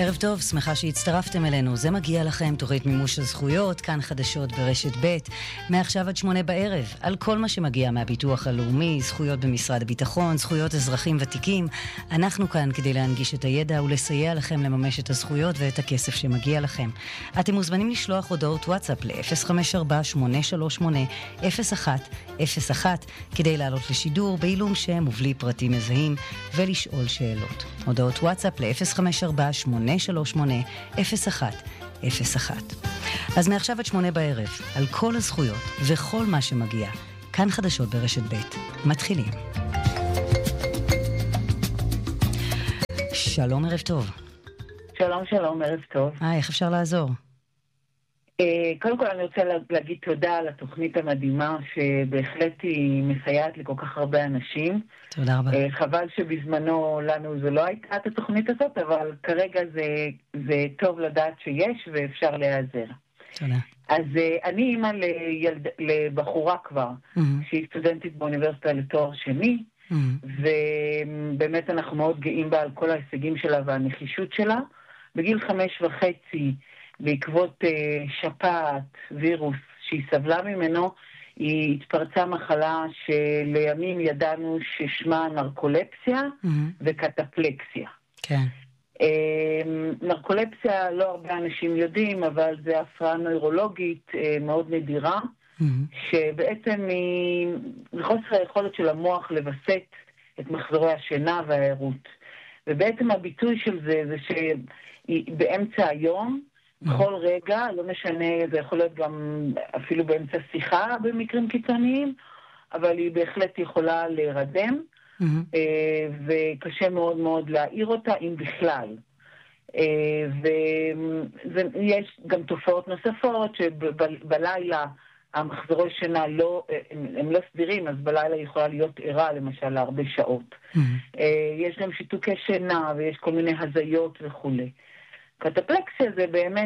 ערב טוב, שמחה שהצטרפתם אלינו. זה מגיע לכם, תוכנית מימוש הזכויות, כאן חדשות ברשת ב', מעכשיו עד 8 בערב, על כל מה שמגיע מהביטוח הלאומי, זכויות במשרד הביטחון, זכויות אזרחים ותיקים. אנחנו כאן כדי להנגיש את הידע ולסייע לכם לממש את הזכויות ואת הכסף שמגיע לכם. אתם מוזמנים לשלוח הודעות וואטסאפ ל-054-838-0101 כדי לעלות לשידור בעילום שם ובלי פרטים מזהים ולשאול שאלות. הודעות וואטסאפ ל-054-838-0101. אז מעכשיו עד 8 בערב, על כל הזכויות וכל מה שמגיע, כאן חדשות ברשת ב'. מתחילים. שלום, ערב טוב. שלום, שלום, ערב טוב. איך אפשר לעזור? קודם כל אני רוצה להגיד תודה על התוכנית המדהימה, שבהחלט היא מסייעת לכל כך הרבה אנשים. תודה רבה. חבל שבזמנו לנו זה לא הייתה את התוכנית הזאת, אבל כרגע זה טוב לדעת שיש ואפשר להיעזר. תודה. אז אני אימא לבחורה כבר, שהיא סטודנטית באוניברסיטה לתואר שני, ובאמת אנחנו מאוד גאים בה על כל ההישגים שלה והנחישות שלה. בגיל 5.5, בעקבות שפעת, וירוס שהיא סבלה ממנו, היא התפרצה מחלה שלימים ידענו ששמה נרקולפסיה וקטפלקסיה. כן. נרקולפסיה לא הרבה אנשים יודעים, אבל זה הפרעה נוירולוגית מאוד נדירה, שבעצם היא מחוסר היכולת של המוח לבסט את מחזורי השינה והעירות. ובעצם הביטוי של זה שהיא באמצע היום, בכל רגע, לא משנה, זה יכול להיות גם אפילו באמצע שיחה במקרים קיצוניים, אבל היא בהחלט יכולה להירדם, וקשה מאוד מאוד להעיר אותה, אם בכלל. ויש גם תופעות נוספות, שבלילה המחזורי שינה הם לא סדירים, אז בלילה היא יכולה להיות ערה, למשל, להרבה שעות. יש גם שיתוקי שינה, ויש כל מיני הזיות וכו'. קטפלקסיה זה באמת,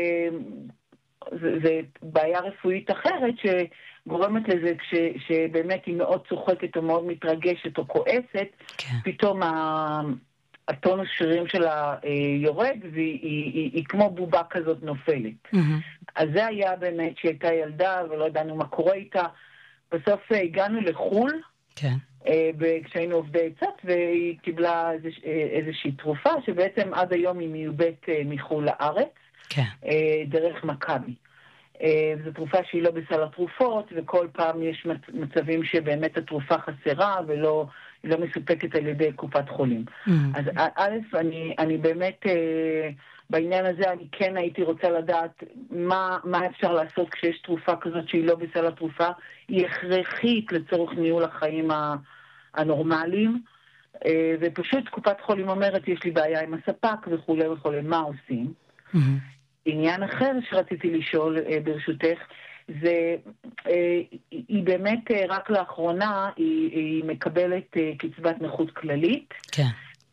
זה בעיה רפואית אחרת שגורמת לזה שבאמת היא מאוד צוחקת או מאוד מתרגשת או כועסת, כן. פתאום הטונוס שרירים שלה יורד והיא כמו בובה כזאת נופלת. אז זה היה באמת שהייתה ילדה ולא ידענו מה קורה איתה. בסוף הגענו לחול, כן. כשהיינו עובדי עצות, והיא קיבלה איזושהי תרופה, שבעצם עד היום היא מיובאת מחול לארץ, כן. דרך מכבי. זו תרופה שהיא לא בסל התרופות, וכל פעם יש מצבים שבאמת התרופה חסרה, ולא מסופקת על ידי קופת חולים. אז א', אני באמת, בעניין הזה אני כן הייתי רוצה לדעת מה אפשר לעשות כשיש תרופה כזאת שהיא לא בסל התרופה, היא הכרחית לצורך ניהול החיים הנורמליים, ופשוט קופת חולים אומרת, יש לי בעיה עם הספק וכו' וכו', מה עושים? עניין אחר שרציתי לשאול ברשותך, זה, היא באמת רק לאחרונה, היא מקבלת קצבת נכות כללית, כן.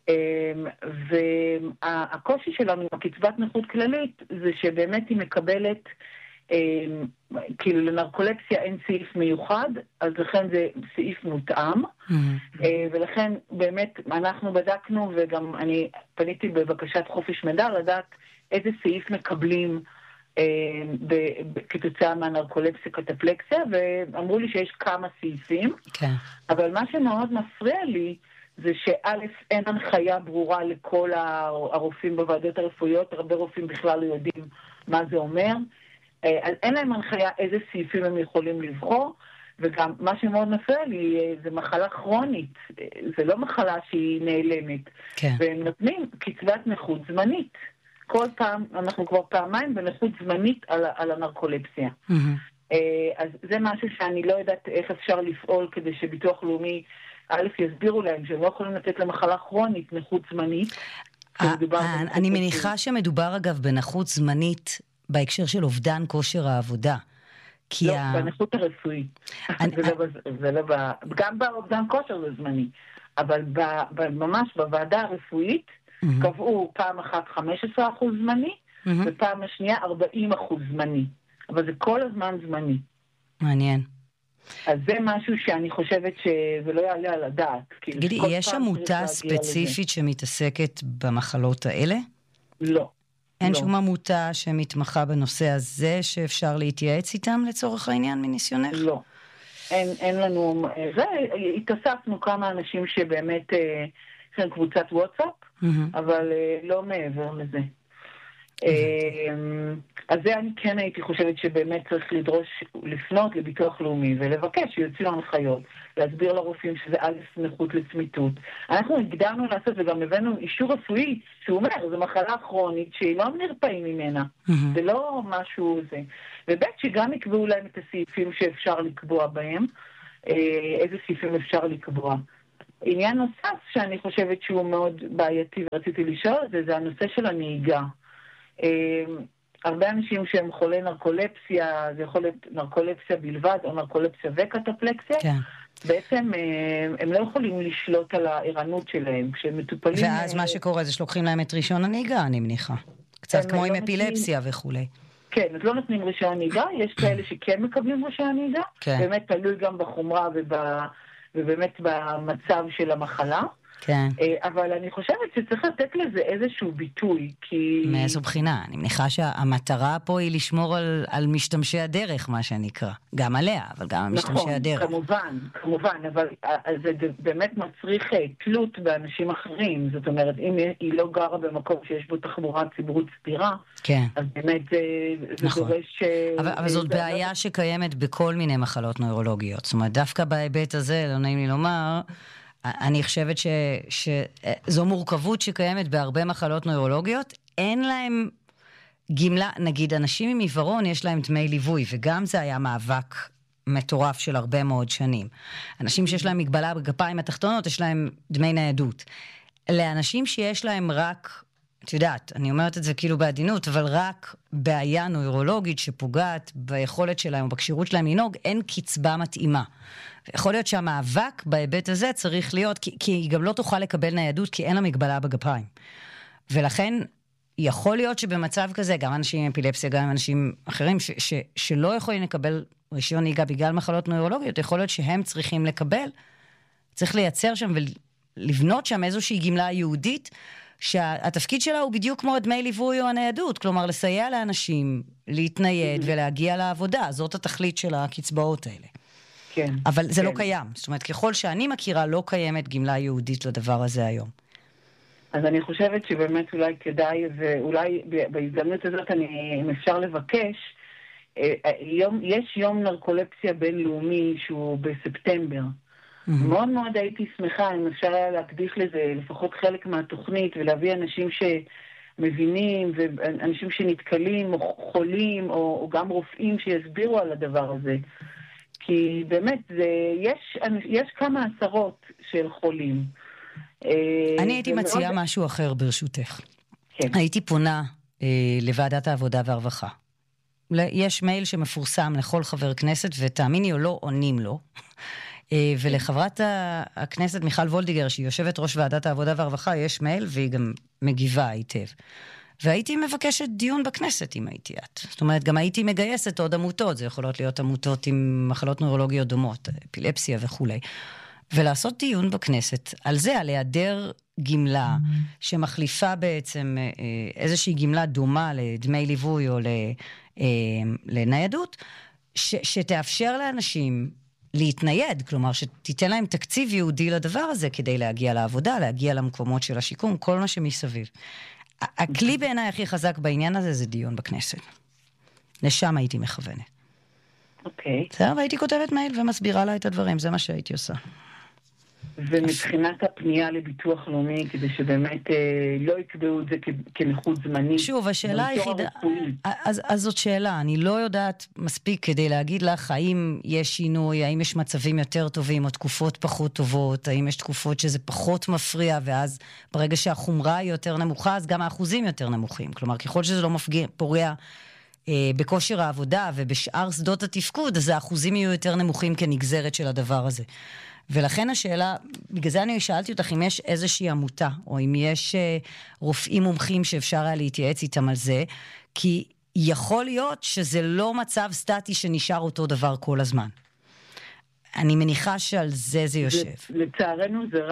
והקושי שלנו עם הקצבת נכות כללית, זה שבאמת היא מקבלת, כאילו לנרקולפסיה אין סעיף מיוחד, אז לכן זה סעיף מותאם, ולכן באמת אנחנו בדקנו, וגם אני פניתי בבקשת חופש מידע לדעת איזה סעיף מקבלים כתוצאה מהנרקולפסיה קטפלקסיה, ואמרו לי שיש כמה סעיפים, כן. אבל מה שמאוד מפריע לי, זה שא' אין הנחיה ברורה לכל הרופאים בוועדות הרפואיות, הרבה רופאים בכלל לא יודעים מה זה אומר, אז אין להם הנחיה איזה סעיפים הם יכולים לבחור, וגם מה שמאוד מפריע לי זה מחלה כרונית, זה לא מחלה שהיא נעלמת, כן. והם נותנים קצבת נכות זמנית. כל פעם, אנחנו כבר פעמיים בנכות זמנית על הנרקולפסיה. אז זה משהו שאני לא יודעת איך אפשר לפעול כדי שביטוח לאומי א' יסבירו להם שהם לא יכולים לתת למחלה כרונית נכות זמנית. אני מניחה שמדובר אגב בנכות זמנית בהקשר של אובדן כושר העבודה. לא, בנכות הרפואית. גם באובדן כושר זה זמני, אבל ממש בוועדה הרפואית קבעו פעם אחת 15% זמני, ופעם השנייה 40% זמני. אבל זה כל הזמן זמני. מעניין. אז זה משהו שאני חושבת שזה לא יעלה על הדעת. תגידי, יש עמותה ספציפית שמתעסקת במחלות האלה? לא. אין שום עמותה שמתמחה בנושא הזה שאפשר להתייעץ איתם לצורך העניין מניסיונך? לא. אין לנו, התאספנו כמה אנשים שבאמת, יש להם קבוצת וואטסאפ, אבל לא מעבר לזה. אז זה אני כן הייתי חושבת שבאמת צריך לדרוש, לפנות לביטוח לאומי ולבקש שיוציאו הנחיות, להסביר לרופאים שזה א' נכות לצמיתות. אנחנו הגדרנו לעשות וגם הבאנו אישור רפואי שהוא אומר, זו מחלה כרונית שהיא לא נרפאים ממנה, זה לא משהו זה. וב' שגם יקבעו להם את הסעיפים שאפשר לקבוע בהם, איזה סעיפים אפשר לקבוע. עניין נוסף שאני חושבת שהוא מאוד בעייתי ורציתי לשאול זה הנושא של הנהיגה. הרבה אנשים שהם חולי נרקולפסיה, זה יכול להיות נרקולפסיה בלבד או נרקולפסיה וקטפלקסיה, כן. בעצם הם לא יכולים לשלוט על הערנות שלהם כשהם מטופלים. ואז מה שקורה זה שלוקחים להם את רישיון הנהיגה, אני מניחה. קצת כמו עם אפילפסיה וכולי. כן, אז לא נותנים רישיון נהיגה, יש כאלה שכן מקבלים רישיון נהיגה, כן. באמת תלוי גם בחומרה ובאמת במצב של המחלה. כן. אבל אני חושבת שצריך לתת לזה איזשהו ביטוי, כי... מאיזו בחינה? אני מניחה שהמטרה פה היא לשמור על משתמשי הדרך, מה שנקרא. גם עליה, אבל גם על משתמשי הדרך. נכון, כמובן, אבל זה באמת מצריך תלות באנשים אחרים. זאת אומרת, אם היא לא גרה במקום שיש בו תחבורה ציבורית סתירה, כן. אז באמת זה נכון. דורש... אבל זאת בעיה שקיימת בכל מיני מחלות נוירולוגיות. זאת אומרת, דווקא בהיבט הזה, לא נעים לי לומר... אני חושבת שזו מורכבות שקיימת בהרבה מחלות נוירולוגיות, אין להם גמלה, נגיד אנשים עם עיוורון יש להם דמי ליווי, וגם זה היה מאבק מטורף של הרבה מאוד שנים. אנשים שיש להם מגבלה בגפיים התחתונות, יש להם דמי ניידות. לאנשים שיש להם רק, את יודעת, אני אומרת את זה כאילו בעדינות, אבל רק בעיה נוירולוגית שפוגעת ביכולת שלהם או בקשירות שלהם לנהוג, אין קצבה מתאימה. יכול להיות שהמאבק בהיבט הזה צריך להיות, כי היא גם לא תוכל לקבל ניידות, כי אין לה מגבלה בגפיים. ולכן יכול להיות שבמצב כזה, גם אנשים עם אפילפסיה, גם אנשים אחרים, שלא יכולים לקבל רישיון נהיגה בגלל מחלות נוירולוגיות, יכול להיות שהם צריכים לקבל, צריך לייצר שם ולבנות שם איזושהי גמלה יהודית, שהתפקיד שלה הוא בדיוק כמו דמי ליווי או הניידות, כלומר לסייע לאנשים להתנייד ולהגיע לעבודה, זאת התכלית של הקצבאות האלה. כן. אבל זה כן. לא קיים. זאת אומרת, ככל שאני מכירה, לא קיימת גמלה יהודית לדבר הזה היום. אז אני חושבת שבאמת אולי כדאי, ואולי בהזדמנות הזאת אם אפשר לבקש, יש יום נרקולפסיה בינלאומי שהוא בספטמבר. מאוד מאוד הייתי שמחה אם אפשר היה להקדיש לזה לפחות חלק מהתוכנית ולהביא אנשים שמבינים ואנשים שנתקלים או חולים או גם רופאים שיסבירו על הדבר הזה. כי באמת יש כמה עשרות של חולים. אני הייתי מציעה משהו אחר ברשותך. כן. הייתי פונה לוועדת העבודה והרווחה. יש מייל שמפורסם לכל חבר כנסת, ותאמיני או לא עונים לו. ולחברת הכנסת מיכל וולדיגר, שהיא יושבת ראש ועדת העבודה והרווחה, יש מייל והיא גם מגיבה היטב. והייתי מבקשת דיון בכנסת אם הייתי את. זאת אומרת, גם הייתי מגייסת עוד עמותות, זה יכולות להיות עמותות עם מחלות נוירולוגיות דומות, אפילפסיה וכו'. ולעשות דיון בכנסת על זה, על היעדר גמלה, שמחליפה בעצם איזושהי גמלה דומה לדמי ליווי או לניידות, שתאפשר לאנשים להתנייד, כלומר שתיתן להם תקציב יהודי לדבר הזה, כדי להגיע לעבודה, להגיע למקומות של השיקום, כל מה שמסביב. הכלי בעיניי הכי חזק בעניין הזה זה דיון בכנסת. לשם הייתי מכוונת. אוקיי. בסדר, והייתי כותבת מייל ומסבירה לה את הדברים, זה מה שהייתי עושה. ומבחינת הפנייה לביטוח לאומי, כדי שבאמת לא יקבעו את זה כנכות זמנית. שוב, השאלה היחידה, אז זאת שאלה, אני לא יודעת מספיק כדי להגיד לך, האם יש שינוי, האם יש מצבים יותר טובים, או תקופות פחות טובות, האם יש תקופות שזה פחות מפריע, ואז ברגע שהחומרה היא יותר נמוכה, אז גם האחוזים יותר נמוכים. כלומר, ככל שזה לא פורע בכושר העבודה ובשאר שדות התפקוד, אז האחוזים יהיו יותר נמוכים כנגזרת של הדבר הזה. ולכן השאלה, בגלל זה אני שאלתי אותך אם יש איזושהי עמותה, או אם יש רופאים מומחים שאפשר היה להתייעץ איתם על זה, כי יכול להיות שזה לא מצב סטטי שנשאר אותו דבר כל הזמן. אני מניחה שעל זה יושב. לצערנו זה רק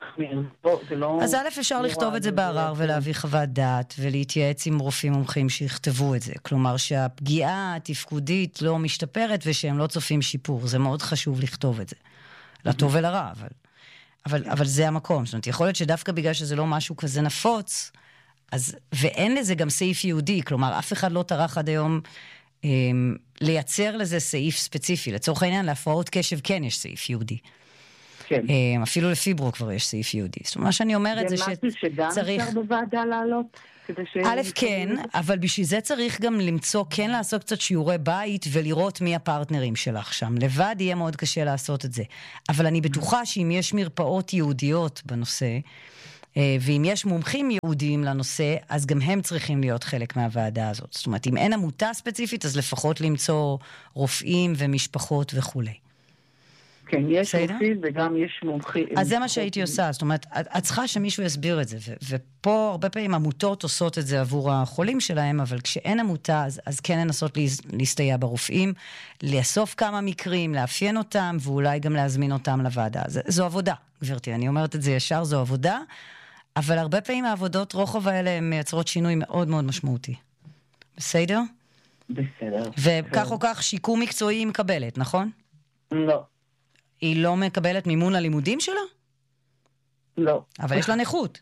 זה לא... אז א' אפשר לכתוב את זה בערר ולהביא חוות דעת ולהתייעץ עם רופאים מומחים שיכתבו את זה. כלומר שהפגיעה התפקודית לא משתפרת ושהם לא צופים שיפור. זה מאוד חשוב לכתוב את זה. לטוב ולרע, אבל זה המקום. זאת אומרת, יכול להיות שדווקא בגלל שזה לא משהו כזה נפוץ, אז, ואין לזה גם סעיף יהודי, כלומר, אף אחד לא טרח עד היום לייצר לזה סעיף ספציפי. לצורך העניין, להפרעות קשב כן יש סעיף יהודי. כן. אפילו לפיברו כבר יש סעיף יהודי. זאת אומרת, מה שאני אומרת זה שצריך... זה משהו שגם אפשר בוועדה לעלות? א', כן, אבל בשביל זה צריך גם למצוא, כן לעשות קצת שיעורי בית ולראות מי הפרטנרים שלך שם. לבד יהיה מאוד קשה לעשות את זה. אבל אני בטוחה שאם יש מרפאות יהודיות בנושא, ואם יש מומחים יהודיים לנושא, אז גם הם צריכים להיות חלק מהוועדה הזאת. זאת אומרת, אם אין עמותה ספציפית, אז לפחות למצוא רופאים ומשפחות וכו'. כן, יש רופאים וגם יש מומחים. אז זה מה שהייתי עושה, זאת אומרת, את צריכה שמישהו יסביר את זה, ופה הרבה פעמים עמותות עושות את זה עבור החולים שלהם, אבל כשאין עמותה, אז כן לנסות להסתייע ברופאים, לאסוף כמה מקרים, לאפיין אותם, ואולי גם להזמין אותם לוועדה. זו עבודה, גברתי, אני אומרת את זה ישר, זו עבודה, אבל הרבה פעמים העבודות רוחב האלה הן מייצרות שינוי מאוד מאוד משמעותי. בסדר? בסדר. וכך או כך שיקום מקצועי היא מקבלת, נכון? לא. היא לא מקבלת מימון ללימודים שלה? לא. אבל יש לה נכות.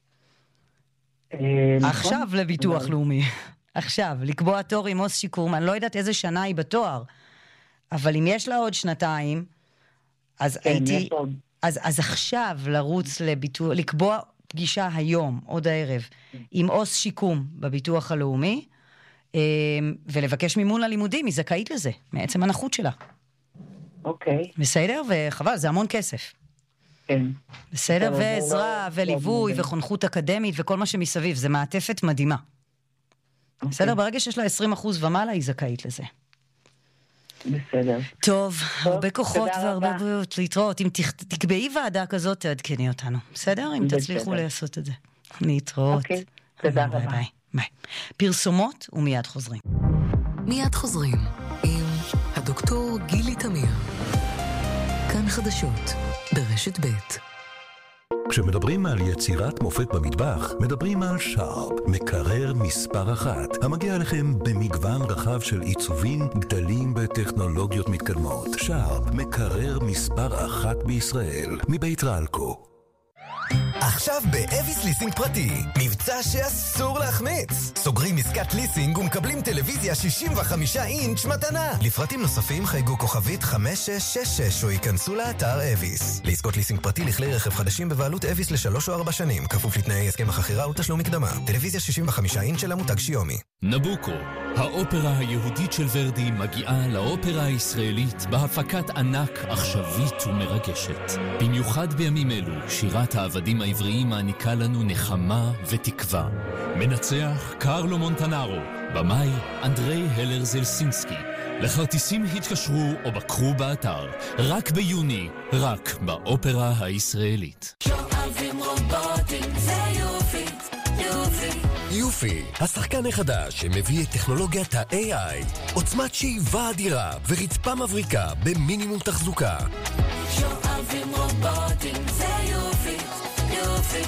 עכשיו לביטוח לאומי. עכשיו, לקבוע תור עם עו"ס שיקום, אני לא יודעת איזה שנה היא בתואר, אבל אם יש לה עוד שנתיים, אז הייתי... אז עכשיו לרוץ לביטוח, לקבוע פגישה היום, עוד הערב, עם עו"ס שיקום בביטוח הלאומי, ולבקש מימון ללימודים, היא זכאית לזה, מעצם הנכות שלה. אוקיי. בסדר? וחבל, זה המון כסף. כן. בסדר? ועזרה, וליווי, וחונכות אקדמית, וכל מה שמסביב. זה מעטפת מדהימה. בסדר? ברגע שיש לה 20% ומעלה, היא זכאית לזה. בסדר. טוב, הרבה כוחות והרבה בריאות להתראות. אם תקבעי ועדה כזאת, תעדכני אותנו. בסדר? אם תצליחו לעשות את זה. להתראות. אוקיי, תודה רבה. ביי ביי. פרסומות ומיד חוזרים. מיד חוזרים עם הדוקטור גילי תמיר. כאן חדשות ברשת ב'. כשמדברים על יצירת מופת במטבח, מדברים על שרפ, מקרר מספר 1, המגיע לכם במגוון רחב של עיצובים, גדלים וטכנולוגיות מתקדמות. שרפ, מקרר מספר 1 בישראל, מבית רלקו. עכשיו באביס ליסינג פרטי, מבצע שאסור להחמיץ. סוגרים עסקת ליסינג ומקבלים טלוויזיה 65 אינץ' מתנה. לפרטים נוספים חייגו כוכבית 5666 או ייכנסו לאתר אביס. לעסקות ליסינג פרטי לכלי רכב חדשים בבעלות אביס ל3 או 4 שנים, כפוף לתנאי הסכם החכירה ותשלום מקדמה. טלוויזיה 65 אינץ' של המותג שיומי. נבוקו, האופרה היהודית של ורדי מגיעה לאופרה הישראלית בהפקת ענק עכשווית ומרגשת. במיוחד בימים אלו, שירת העבדים העבריים מעניקה לנו נחמה ותקווה. מנצח קרלו מונטנארו, במאי אנדרי הלר זלסינסקי. לכרטיסים התקשרו או בקרו באתר. רק ביוני, רק באופרה הישראלית. שואבים רובוטים, זה יופי, יופי. יופי, השחקן החדש שמביא את טכנולוגיית ה-AI, עוצמת שאיבה אדירה ורצפה מבריקה במינימום תחזוקה. שואבים רובוטים, זה יופי, יופי.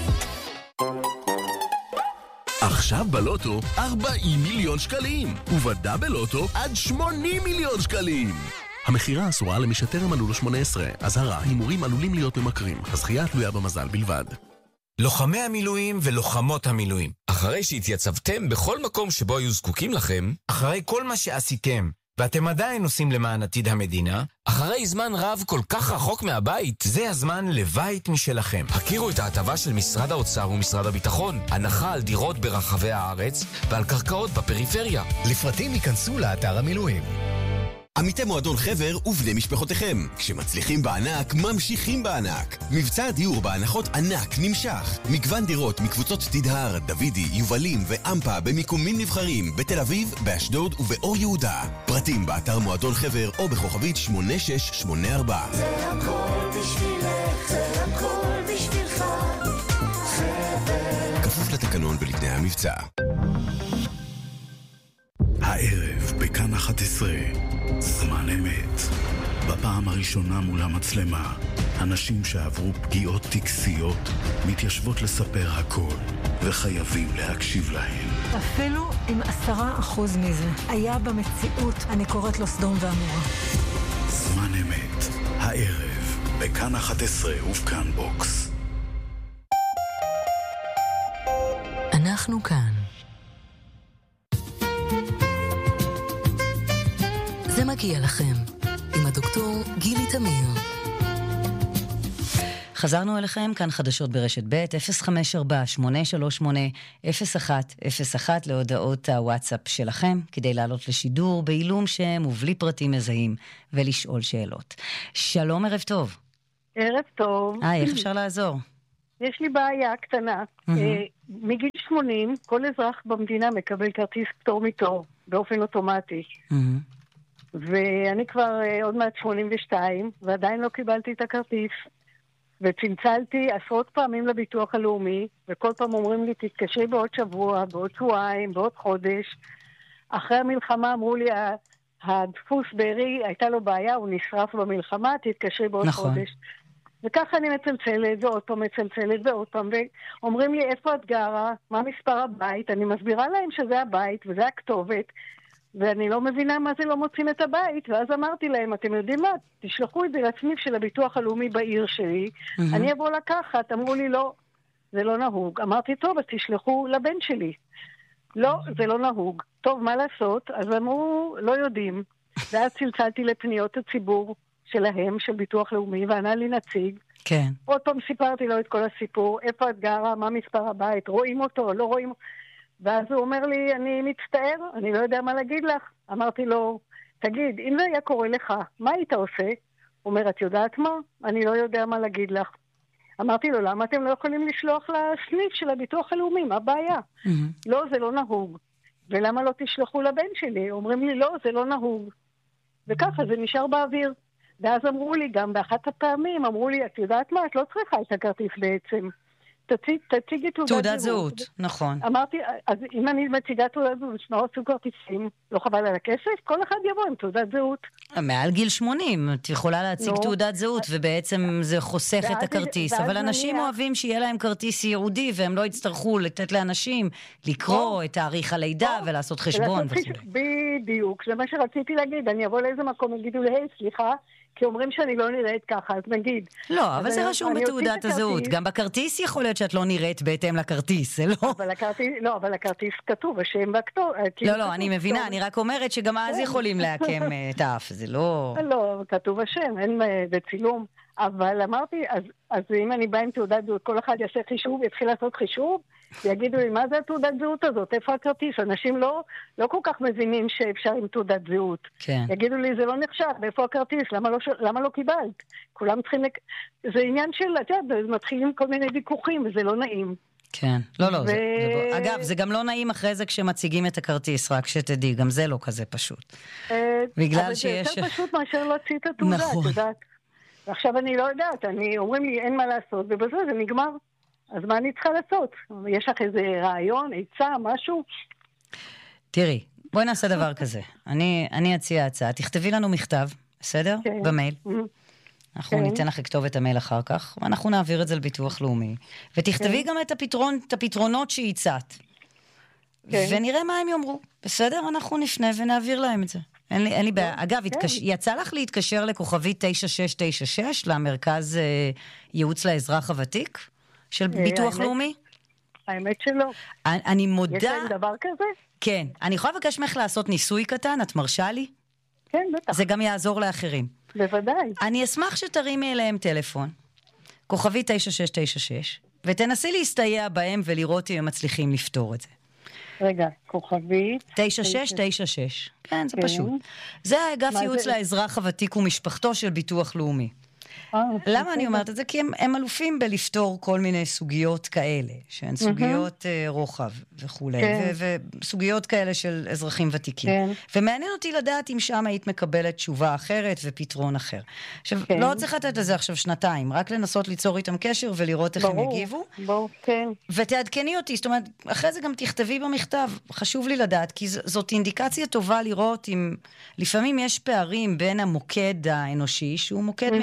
עכשיו בלוטו 40 מיליון שקלים, ובדאבל לוטו עד 80 מיליון שקלים. המחירה אסורה למי שטרם מלאו לו 18. אזהרה, הימורים עלולים להיות ממכרים. הזכייה תלויה במזל בלבד. לוחמי המילואים ולוחמות המילואים. אחרי שהתייצבתם בכל מקום שבו היו זקוקים לכם, אחרי כל מה שעשיתם, ואתם עדיין עושים למען עתיד המדינה, אחרי זמן רב כל כך רחוק מהבית, זה הזמן לבית משלכם. הכירו את ההטבה של משרד האוצר ומשרד הביטחון, הנחה על דירות ברחבי הארץ ועל קרקעות בפריפריה. לפרטים ייכנסו לאתר המילואים. עמיתי מועדון חבר ובני משפחותיכם. כשמצליחים בענק, ממשיכים בענק. מבצע הדיור בהנחות ענק נמשך. מגוון דירות מקבוצות תדהר, דוידי, יובלים ואמפה במיקומים נבחרים בתל אביב, באשדוד ובאור יהודה. פרטים באתר מועדון חבר או בכוכבית 8684. זה הכל בשבילך, זה הכל בשבילך. חבר. כפוף לתקנון ולתנאי המבצע. הערב בכאן 11, זמן אמת. בפעם הראשונה מול המצלמה, הנשים שעברו פגיעות טקסיות מתיישבות לספר הכל, וחייבים להקשיב להן. אפילו אם 10% מזה היה במציאות, אני קוראת לו סדום ועמורה. זמן אמת, הערב, בכאן 11 ובכאן בוקס. אנחנו כאן. זה מגיע לכם, עם הדוקטור גילי תמיר. חזרנו אליכם, כאן חדשות ברשת ב' 054-838-0101 להודעות הוואטסאפ שלכם, כדי לעלות לשידור בעילום שם ובלי פרטים מזהים ולשאול שאלות. שלום, ערב טוב. ערב טוב. איך אפשר לעזור? יש לי בעיה קטנה. מגיל 80, כל אזרח במדינה מקבל כרטיס פטור מתור, באופן אוטומטי. ואני כבר עוד מעט 82, ועדיין לא קיבלתי את הכרטיס. וצלצלתי עשרות פעמים לביטוח הלאומי, וכל פעם אומרים לי, תתקשרי בעוד שבוע, בעוד שבועיים, בעוד חודש. אחרי המלחמה אמרו לי, הדפוס בארי, הייתה לו בעיה, הוא נשרף במלחמה, תתקשרי בעוד חודש. וככה אני מצלצלת, ועוד פעם מצלצלת, ועוד פעם, ואומרים לי, איפה את גרה? מה מספר הבית? אני מסבירה להם שזה הבית, וזה הכתובת, ואני לא מבינה מה זה לא מוצאים את הבית, ואז אמרתי להם, אתם יודעים מה? תשלחו את זה לסניף של הביטוח הלאומי בעיר שלי, אני אבוא לקחת. אמרו לי, לא, זה לא נהוג. אמרתי, טוב, אז תשלחו לבן שלי. לא, זה לא נהוג. טוב, מה לעשות? אז אמרו, לא יודעים. ואז צלצלתי לפניות הציבור שלהם, של ביטוח לאומי, וענה לי נציג. כן. עוד פעם סיפרתי לו את כל הסיפור, איפה את גרה, מה מספר הבית, רואים אותו, לא רואים אותו. ואז הוא אומר לי, אני מצטער, אני לא יודע מה להגיד לך. אמרתי לו, תגיד, אם זה היה קורה לך, מה היית עושה? הוא אומר, את יודעת מה? אני לא יודע מה להגיד לך. אמרתי לו, למה אתם לא יכולים לשלוח לסניף של הביטוח הלאומי? מה הבעיה? לא, זה לא נהוג. ולמה לא תשלחו לבן שלי? אומרים לי, לא, זה לא נהוג. וככה זה נשאר באוויר. ואז אמרו לי, גם באחת הפעמים, אמרו לי, את יודעת מה? את לא צריכה את הכרטיס בעצם. תציגי תעודת זהות, נכון. אמרתי, אז אם אני מציגה תעודת זהות, מה עשו כרטיסים? לא חבל על הכסף? כל אחד יבוא עם תעודת זהות. מעל גיל 80, את יכולה להציג תעודת זהות, ובעצם זה חוסך את הכרטיס. אבל אנשים אוהבים שיהיה להם כרטיס ייעודי, והם לא יצטרכו לתת לאנשים לקרוא את תאריך הלידה ולעשות חשבון וכו'. בדיוק, זה מה שרציתי להגיד. אני אבוא לאיזה מקום, יגידו לי, סליחה, כי אומרים שאני לא נראית ככה, אז נגיד. לא, אבל זה רשום בתעודת הזהות. גם בכרטיס יכול להיות שאת לא נראית בהתאם לכרטיס, זה לא? אבל הכרטיס כתוב, השם והכתוב. לא, אני מבינה, אני רק אומרת שגם אז יכולים להקם את האף, זה לא... לא, כתוב השם, אין בצילום. אבל אמרתי, אז אם אני באה עם תעודת זהות, כל אחד יעשה חישוב, יתחיל לעשות חישוב, ויגידו לי, מה זה התעודת זהות הזאת? איפה הכרטיס? אנשים לא כל כך מבינים שאפשר עם תעודת זהות. כן. יגידו לי, זה לא נחשב, איפה הכרטיס? למה לא קיבלת? כולם צריכים... זה עניין של, את יודעת, מתחילים כל מיני ויכוחים, וזה לא נעים. כן, לא, אגב, זה גם לא נעים אחרי זה כשמציגים את הכרטיס, רק שתדעי, גם זה לא כזה פשוט. בגלל שיש... אבל זה יותר פשוט מאשר להוציא את התעודה, את יודעת. ועכשיו אני לא יודעת, אומרים לי אין מה לעשות, ובזה זה נגמר. אז מה אני צריכה לעשות? יש לך איזה רעיון, עצה, משהו? תראי, בואי נעשה דבר כזה. אני אציע הצעה. תכתבי לנו מכתב, בסדר? במייל. אנחנו ניתן לך לכתוב את המייל אחר כך, ואנחנו נעביר את זה לביטוח לאומי. ותכתבי גם את הפתרונות שהצעת. ונראה מה הם יאמרו. בסדר? אנחנו נפנה ונעביר להם את זה. אין לי בעיה. אגב, יצא לך להתקשר לכוכבי 9696, למרכז ייעוץ לאזרח הוותיק של ביטוח לאומי? האמת שלא. אני מודה... יש להם דבר כזה? כן. אני יכולה לבקש ממך לעשות ניסוי קטן, את מרשה לי? כן, בטח. זה גם יעזור לאחרים. בוודאי. אני אשמח שתרימי אליהם טלפון, כוכבי 9696, ותנסי להסתייע בהם ולראות אם הם מצליחים לפתור את זה. רגע, כוכבי 9696. כן, זה פשוט. זה האגף ייעוץ לאזרח הוותיק ומשפחתו של ביטוח לאומי. למה אני אומרת את זה? כי הם אלופים בלפתור כל מיני סוגיות כאלה, שהן סוגיות רוחב וכו', וסוגיות כאלה של אזרחים ותיקים. ומעניין אותי לדעת אם שם היית מקבלת תשובה אחרת ופתרון אחר. עכשיו, לא צריך לתת לזה עכשיו שנתיים, רק לנסות ליצור איתם קשר ולראות איך הם יגיבו. ותעדכני אותי, זאת אומרת, אחרי זה גם תכתבי במכתב, חשוב לי לדעת, כי זאת אינדיקציה טובה לראות אם לפעמים יש פערים בין המוקד האנושי, שהוא מוקד מידע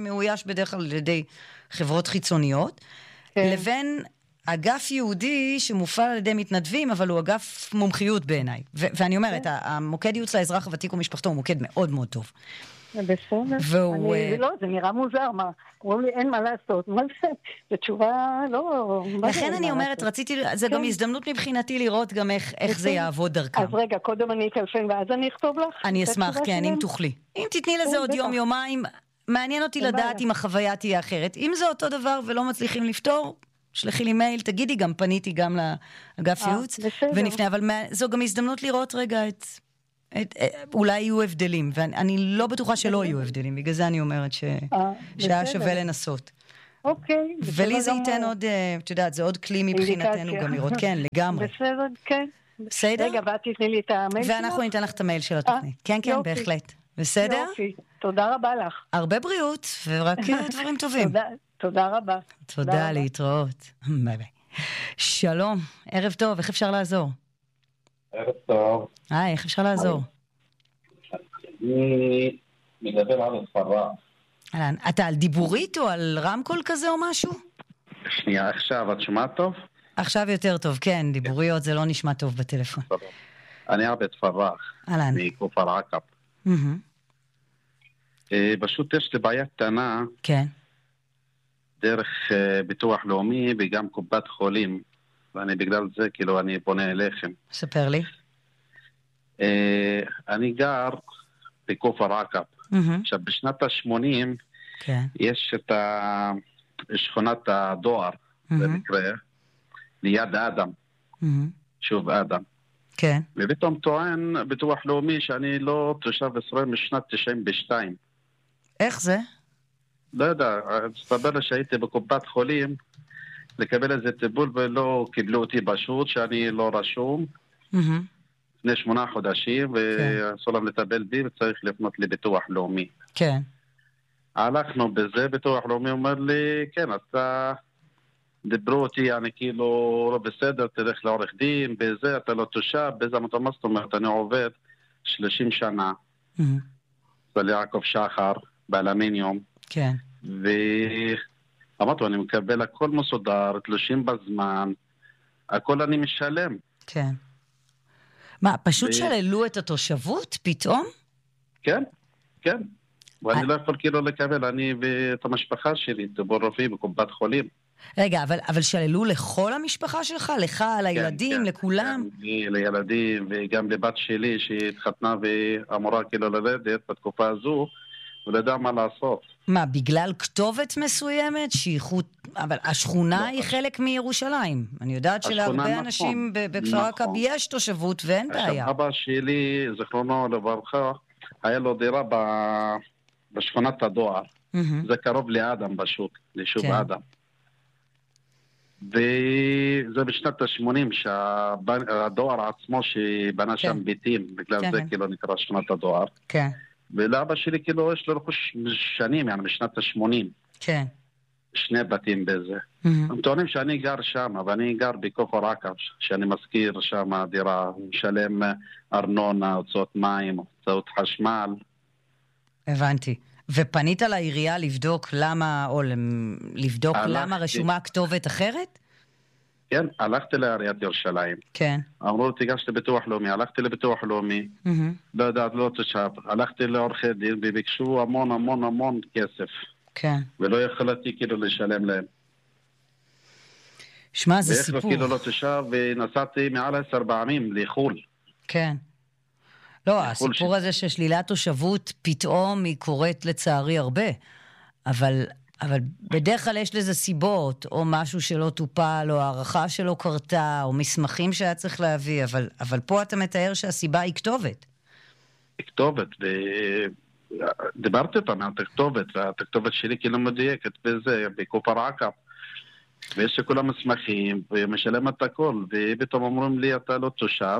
שמאויש בדרך כלל על ידי חברות חיצוניות, לבין אגף יהודי שמופעל על ידי מתנדבים, אבל הוא אגף מומחיות בעיניי. ואני אומרת, המוקד ייעוץ לאזרח הוותיק ומשפחתו הוא מוקד מאוד מאוד טוב. בסדר. לא, זה נראה מוזר, מה? אומרים לי, אין מה לעשות. מה זה? זו תשובה, לא... לכן אני אומרת, רציתי, זה גם הזדמנות מבחינתי לראות גם איך זה יעבוד דרכם. אז רגע, קודם אני אטלפן ואז אני אכתוב לך? אני אשמח, כן, אם תוכלי. אם תתני לזה עוד יום-יומיים, מעניין אותי לדעת אם החוויה תהיה אחרת. אם זה אותו דבר ולא מצליחים לפתור, שלחי לי מייל, תגידי, גם פניתי גם לאגף ייעוץ, ונפנה, אבל זו גם הזדמנות לראות רגע אולי יהיו הבדלים, ואני לא בטוחה שלא יהיו הבדלים, בגלל זה אני אומרת שהיה שווה לנסות. אוקיי. ולי זה ייתן עוד, את יודעת, זה עוד כלי מבחינתנו גם לראות, כן, לגמרי. בסדר, כן. בסדר? רגע, ואת תתני לי את המייל שלך? ואנחנו ניתן לך את המייל של התוכנית. כן, כן, בהחלט. בסדר? יופי, תודה רבה לך. הרבה בריאות, ורק דברים טובים. תודה רבה. תודה, להתראות. ביי ביי. שלום, ערב טוב, איך אפשר לעזור? ערב טוב. איך אפשר לעזור? אני מדבר על הספרה. אתה על דיבורית או על רמקול כזה או משהו? שנייה, עכשיו, את שומעת טוב? עכשיו יותר טוב, כן, דיבוריות זה לא נשמע טוב בטלפון. אני עבד פרח, מכפר עקב. פשוט יש לי בעיה קטנה. כן. דרך ביטוח לאומי וגם קופת חולים. ואני בגלל זה, כאילו, אני פונה אליכם. ספר לי. אני גר בכפר עקב. עכשיו, בשנת ה-80, יש את שכונת הדואר, במקרה, ליד אדם. שוב אדם. כן. ופתאום טוען ביטוח לאומי שאני לא תושב ישראל משנת 92. איך זה? לא יודע, סתבר לי שהייתי בקופת חולים, לקבל איזה טיפול ולא קיבלו אותי פשוט, שאני לא רשום. לפני 8 חודשים, ועשו להם לטפל בי, וצריך לפנות לביטוח לאומי. כן. הלכנו בזה, ביטוח לאומי אומר לי, כן, אתה דיברו אותי, אני כאילו לא בסדר, תלך לעורך דין, בזה אתה לא תושב, בזה מה זאת אומרת, אני עובד 30 שנה. זה יעקב שחר, באלמיניום. כן. אמרתי, אני מקבל הכל מסודר, תלושים בזמן, הכל אני משלם. כן. מה, פשוט שללו את התושבות פתאום? כן, כן. ואני לא יכול כאילו לקבל, אני ואת המשפחה שלי, טיפול רפואי בקופת חולים. רגע, אבל שללו לכל המשפחה שלך? לך, לילדים, לכולם? כן, לילדים, וגם לבת שלי שהתחתנה ואמורה כאילו ללדת בתקופה הזו, ולא יודע מה לעשות. מה, בגלל כתובת מסוימת? אבל השכונה היא חלק מירושלים. אני יודעת שלהרבה אנשים בכפר עקב יש תושבות ואין בעיה. אבא שלי, זכרונו לברכה, היה לו דירה בשכונת הדואר. זה קרוב לאדם פשוט, ליישוב אדם. וזה בשנת ה-80 שהדואר עצמו שבנה שם ביתים, בגלל זה כאילו נקרא שכונת הדואר. כן. ולאבא שלי כאילו יש לו רכוש שנים, yani בשנת ה-80. כן. 2 בתים בזה. הם טוענים שאני גר שם, ואני גר בכפר עקב, שאני מזכיר שם דירה, משלם ארנונה, הוצאות מים, הוצאות חשמל. הבנתי. ופנית לעירייה לבדוק למה, או לבדוק למה רשומה כתובת אחרת? כן, הלכתי לעיריית ירושלים. כן. אמרו, תיגש לביטוח לאומי, הלכתי לביטוח לאומי. לא יודעת, לא תושב. הלכתי לעורכי דין וביקשו המון המון המון כסף. כן. ולא יכולתי כאילו לשלם להם. שמע, זה סיפור. ואיך כאילו לא תושב, ונסעתי מעל 10 פעמים לחול. כן. לא, הסיפור הזה ששלילת תושבות פתאום היא קורית לצערי הרבה. אבל בדרך כלל יש לזה סיבות, או משהו שלא טופל, או הערכה שלא קרתה, או מסמכים שהיה צריך להביא, אבל פה אתה מתאר שהסיבה היא כתובת. כתובת, דיברתי פעם על הכתובת, והכתובת שלי כאילו מדויקת בזה, בכפר עקב. ויש שכל המסמכים, ומשלם את הכל, ופתאום אומרים לי, אתה לא תושב,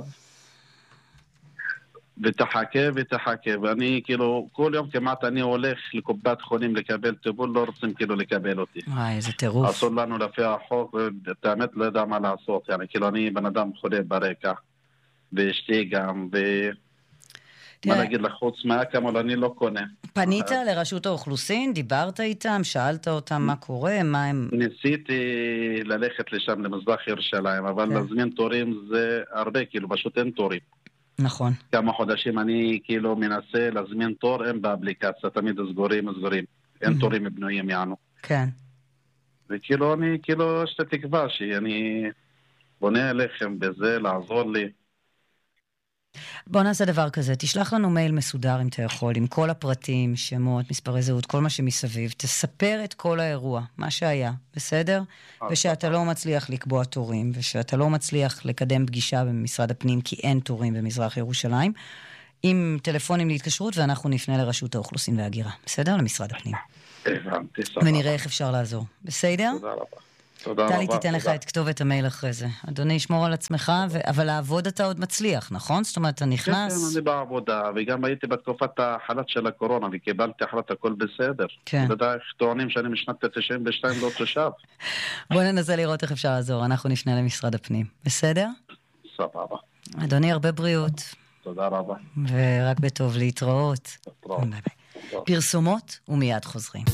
ותחכה, ואני כאילו, כל יום כמעט אני הולך לקופת חולים לקבל טיפול, לא רוצים כאילו לקבל אותי. איזה טירוף. אסור לנו לפי החוק, ואת האמת לא יודע מה לעשות, כאילו אני בן אדם חולה ברקע, ואשתי גם, מה להגיד לך, חוץ מהאקמול אני לא קונה. פנית לרשות האוכלוסין, דיברת איתם, שאלת אותם מה קורה, מה הם... ניסיתי ללכת לשם למזרח ירושלים, אבל להזמין תורים זה הרבה, כאילו פשוט אין תורים. נכון. כמה חודשים אני כאילו מנסה להזמין תור, הם באפליקציה, תמיד סגורים. אין תורים בנויים יענו. כן. וכאילו אני, כאילו יש את התקווה שאני בונה אליכם בזה, לעזור לי. בוא נעשה דבר כזה, תשלח לנו מייל מסודר אם אתה יכול, עם כל הפרטים, שמות, מספרי זהות, כל מה שמסביב, תספר את כל האירוע, מה שהיה, בסדר? ושאתה לא מצליח לקבוע תורים, ושאתה לא מצליח לקדם פגישה במשרד הפנים, כי אין תורים במזרח ירושלים, עם טלפונים להתקשרות, ואנחנו נפנה לרשות האוכלוסין וההגירה, בסדר? למשרד הפנים. הבנתי, ונראה איך אפשר לעזור, בסדר? תודה רבה. תודה רבה. טלי תיתן לך את כתובת המייל אחרי זה. אדוני, שמור על עצמך, אבל לעבוד אתה עוד מצליח, נכון? זאת אומרת, אתה נכנס... כן, אני בעבודה, וגם הייתי בתקופת החל"ת של הקורונה, וקיבלתי החל"ת, הכל בסדר. כן. אתה יודע איך טוענים שאני משנת 92 לא תושב. בוא ננסה לראות איך אפשר לעזור, אנחנו נפנה למשרד הפנים. בסדר? סבבה. אדוני, הרבה בריאות. תודה רבה. ורק בטוב להתראות. ביי ביי. פרסומות ומיד חוזרים.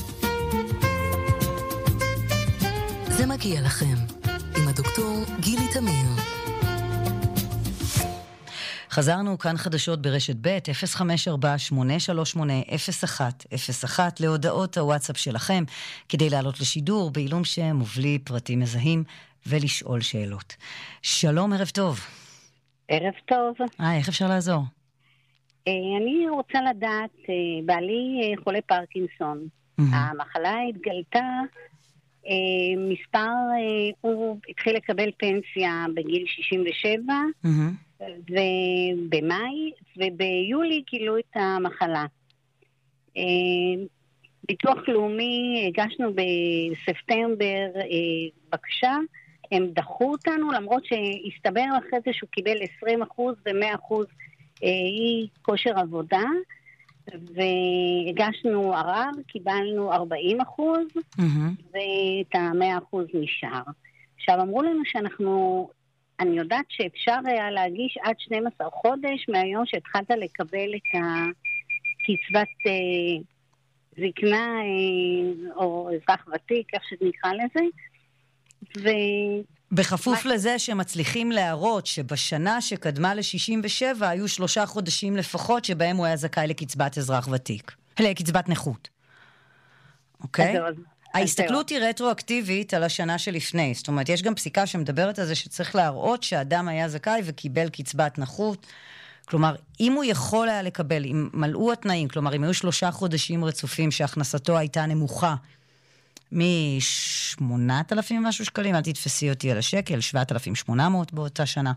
זה מגיע לכם, עם הדוקטור גילי תמיר. חזרנו כאן חדשות ברשת ב' 054-838-0101 להודעות הוואטסאפ שלכם, כדי לעלות לשידור בעילום שם ובלי פרטים מזהים ולשאול שאלות. שלום, ערב טוב. ערב טוב. איך אפשר לעזור? אני רוצה לדעת, בעלי חולה פרקינסון. המחלה התגלתה, הוא התחיל לקבל פנסיה בגיל 67, ובמאי, וביולי גילו את המחלה. ביטוח לאומי, הגשנו בספטמבר בקשה, הם דחו אותנו, למרות שהסתבר אחרי זה שהוא קיבל 20% ו100% אי כושר עבודה, והגשנו ערר, קיבלנו 40%, ואת 100% נשאר. עכשיו, אמרו לנו אני יודעת שאפשר היה להגיש עד 12 חודש מהיום שהתחלת לקבל את הקצבת זקנה, או אזרח ותיק, איך שנקרא לזה, בכפוף לזה שמצליחים להראות שבשנה שקדמה ל-67 היו 3 חודשים לפחות שבהם הוא היה זכאי לקצבת אזרח ותיק. לקצבת נכות. אוקיי? ההסתכלות היא רטרואקטיבית על השנה שלפני. זאת אומרת, יש גם פסיקה שמדברת על זה שצריך להראות שהאדם היה זכאי וקיבל קצבת נכות. כלומר, אם הוא יכול היה לקבל, אם מלאו התנאים, כלומר, אם היו 3 חודשים רצופים שהכנסתו הייתה נמוכה, מ-8,000 משהו שקלים, אל תתפסי אותי על השקל, 7,800 באותה שנה.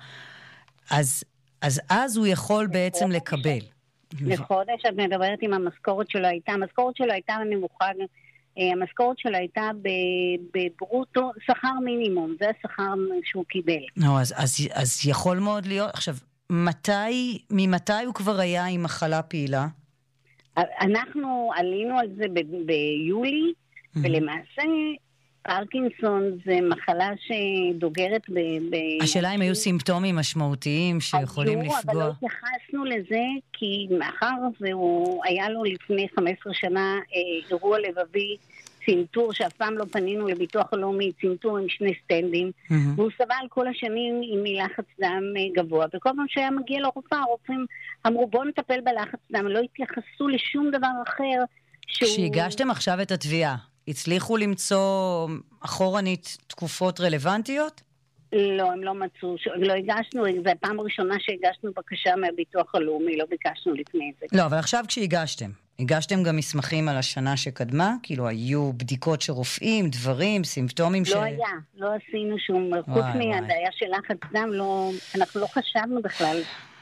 אז הוא יכול בעצם לקבל. לחודש, את מדברת עם המשכורת שלו הייתה נמוכה, המשכורת שלו הייתה בברוטו, שכר מינימום, זה השכר שהוא קיבל. אז יכול מאוד להיות, עכשיו, ממתי הוא כבר היה עם מחלה פעילה? אנחנו עלינו על זה ביולי, ולמעשה פרקינסון זה מחלה שדוגרת השאלה אם היו סימפטומים משמעותיים שיכולים לפגוע. אבל לא התייחסנו לזה, כי מאחר והוא היה לו לפני 15 שנה אירוע לבבי, צינטור, שאף פעם לא פנינו לביטוח הלאומי, צינטור עם 2 סטנדים, והוא סבל כל השנים עם מלחץ דם גבוה, וכל פעם שהיה מגיע לרופאה, הרופאים אמרו בוא נטפל בלחץ דם, לא התייחסו לשום דבר אחר. כשהגשתם עכשיו את התביעה, הצליחו למצוא אחורנית תקופות רלוונטיות? לא, הם לא מצאו, לא הגשנו, זו הפעם הראשונה שהגשנו בקשה מהביטוח הלאומי, לא ביקשנו לפני זה. לא, אבל עכשיו הגשתם גם מסמכים על השנה שקדמה? כאילו היו בדיקות שרופאים, דברים, סימפטומים לא עשינו שום, חוץ מהדעיה של לחץ דם, אנחנו לא חשבנו בכלל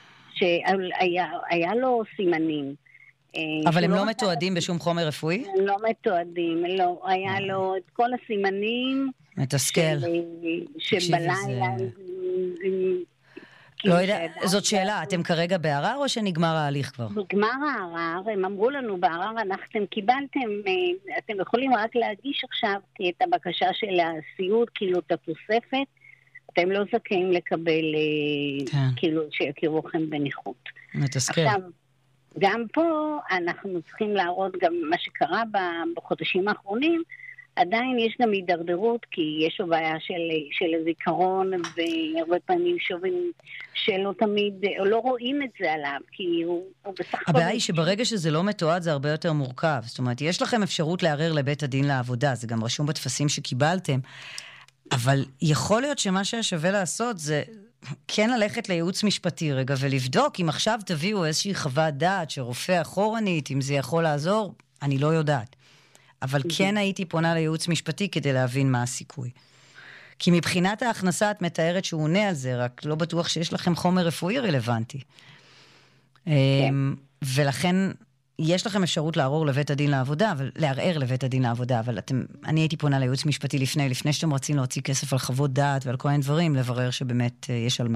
שהיה לו סימנים. אבל הם לא מתועדים בשום חומר רפואי? לא מתועדים, לא. היה לו את כל הסימנים. מתסכל. שבלילה... לא יודע, זאת שאלה, אתם כרגע בערר או שנגמר ההליך כבר? נגמר הערר, הם אמרו לנו בערר, אתם יכולים רק להגיש עכשיו את הבקשה של הסיעוד, כאילו את התוספת, אתם לא זכאים לקבל, כאילו שיכירו לכם בנכות. מתסכל. עכשיו, גם פה אנחנו צריכים להראות גם מה שקרה בחודשים האחרונים, עדיין יש גם הידרדרות, כי יש לו בעיה של הזיכרון, והרבה פעמים שובים שלא תמיד, או לא רואים את זה עליו, כי הוא בסך הכל... הבעיה היא שברגע שזה לא מתועד, זה הרבה יותר מורכב. זאת אומרת, יש לכם אפשרות לערער לבית הדין לעבודה, זה גם רשום בתפסים שקיבלתם, אבל יכול להיות שמה ששווה לעשות זה כן ללכת לייעוץ משפטי רגע, ולבדוק אם עכשיו תביאו איזושהי חוות דעת שרופא אחורנית, אם זה יכול לעזור, אני לא יודעת. אבל כן הייתי פונה לייעוץ משפטי כדי להבין מה הסיכוי. כי מבחינת ההכנסה את מתארת שהוא עונה על זה, רק לא בטוח שיש לכם חומר רפואי רלוונטי. ולכן יש לכם אפשרות לערער לבית הדין לעבודה, אבל אני הייתי פונה לייעוץ משפטי לפני שאתם רוצים להוציא כסף על חוות דעת ועל כל מיני דברים, לברר שבאמת יש על מה.